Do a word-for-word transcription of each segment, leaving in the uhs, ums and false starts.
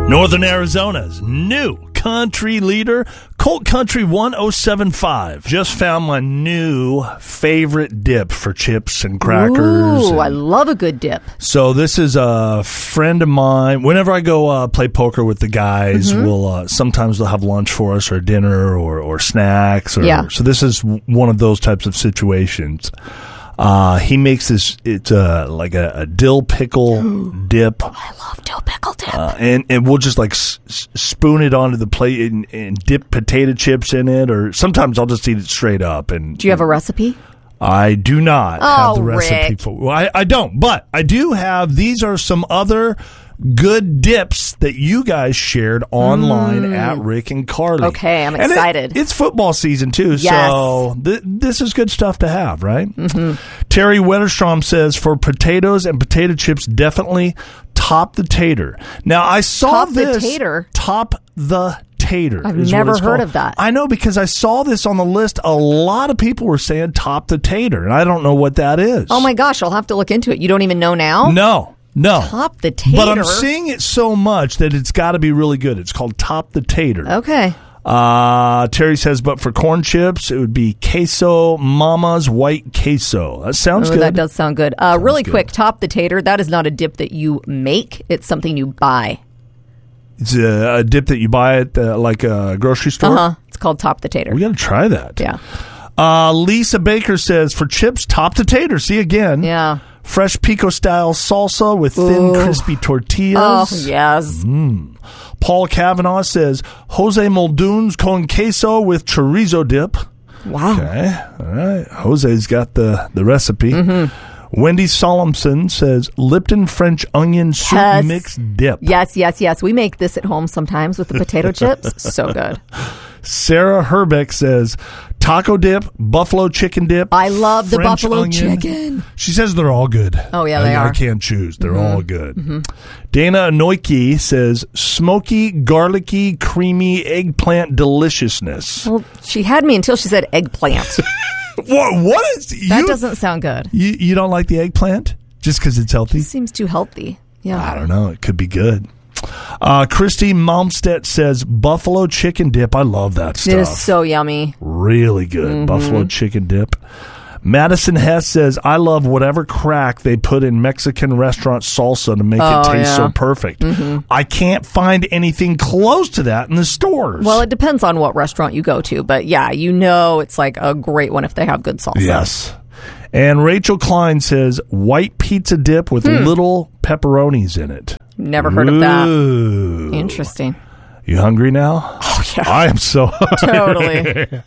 Northern Arizona's new country leader, Colt Country one oh seven point five. Just found my new favorite dip for chips and crackers. Ooh, and I love a good dip. So this is a friend of mine. Whenever I go uh, play poker with the guys, mm-hmm. we'll uh, sometimes they'll have lunch for us or dinner or, or snacks. Or, yeah. So this is one of those types of situations. Uh, he makes this, it's uh, like a, a dill pickle dip. I love dill pickle dip. Uh, and, and we'll just like s- s- spoon it onto the plate and, and dip potato chips in it. Or sometimes I'll just eat it straight up. And do you have a recipe? I do not oh, have the recipe Rick. for well, I, I don't, but I do have, these are some other good dips that you guys shared online mm. at Rick and Carly. Okay, I'm and excited. It, it's football season too, yes. so th- this is good stuff to have, right? Mm-hmm. Terry Wetterstrom says for potatoes and potato chips, definitely top the tater. Now I saw top this the tater. Top the tater. I've never heard called. of that. I know because I saw this on the list. A lot of people were saying top the tater, and I don't know what that is. Oh my gosh, I'll have to look into it. You don't even know now? No. No. Top the tater. But I'm seeing it so much that it's got to be really good. It's called Top the Tater. Okay. Uh, Terry says, but for corn chips, it would be queso mama's white queso. That sounds oh, good. That does sound good. Uh, sounds really good. quick, Top the Tater, that is not a dip that you make. It's something you buy. It's a, a dip that you buy at the, like a grocery store? Uh-huh. It's called Top the Tater. We got to try that. Yeah. Uh, Lisa Baker says, for chips, Top the Tater. See again. Yeah. Fresh pico-style salsa with thin, Ooh. crispy tortillas. Oh, yes. Mm. Paul Kavanaugh says, Jose Muldoon's con queso with chorizo dip. Wow. Okay. All right. Jose's got the, the recipe. Mm-hmm. Wendy Solomson says, Lipton French onion soup yes. mix dip. Yes, yes, yes. We make this at home sometimes with the potato chips. So good. Sarah Herbeck says, taco dip, buffalo chicken dip. I love the French buffalo onion. chicken. She says they're all good. Oh, yeah, they I, are. I can't choose. They're mm-hmm. all good. Mm-hmm. Dana Anoiki says, smoky, garlicky, creamy eggplant deliciousness. Well, she had me until she said eggplant. what? What is... You, that doesn't sound good. You, you don't like the eggplant? Just because it's healthy? It seems too healthy. Yeah. I don't know. It could be good. Uh, Christy Malmstedt says buffalo chicken dip. I love that stuff. It is so yummy. Really good. Mm-hmm. Buffalo chicken dip. Madison Hess says, I love whatever crack they put in Mexican restaurant salsa to make oh, it taste yeah. so perfect. Mm-hmm. I can't find anything close to that in the stores. Well, it depends on what restaurant you go to. But yeah, you know it's like a great one if they have good salsa. Yes. And Rachel Klein says, white pizza dip with hmm. little pepperonis in it. Never heard Ooh. of that. Interesting. You hungry now? Oh, yeah. I am so hungry. Totally.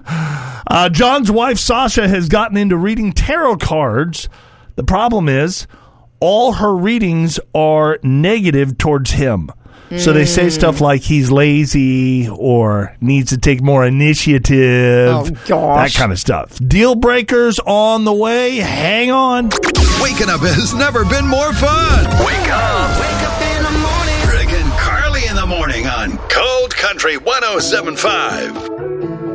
uh, John's wife, Sasha, has gotten into reading tarot cards. The problem is all her readings are negative towards him. Mm. So they say stuff like he's lazy or needs to take more initiative. Oh, gosh. That kind of stuff. Deal breakers on the way. Hang on. Waking up has never been more fun. Wake up. Wake up in the morning. Rick and Carly in the morning on Cold Country one oh seven point five.